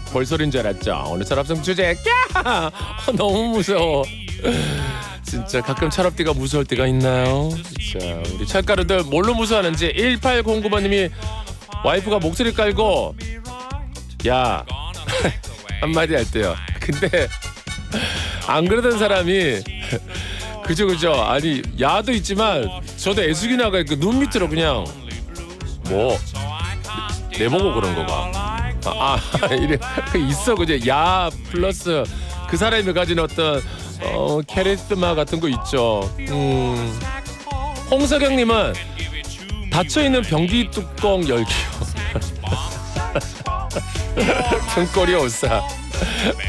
볼소리인 줄 알았죠. 오늘 철합성 주제 야! 너무 무서워. 진짜 가끔 철합디가 무서울 때가 있나요? 진짜 우리 철가루들 뭘로 무서워하는지 1809번님이 와이프가 목소리 깔고 야 한마디 할 때요. 근데 안 그러던 사람이 그죠 아니 야도 있지만 저도 애숙이 나가 그 눈 밑으로 그냥 뭐 내보고 그런 거가 이래 있어. 그죠. 야 플러스 그 사람이 가진 어떤 캐리스마 같은 거 있죠. 홍석영님은 닫혀있는 변기 뚜껑 열기요. 등골이 오싸.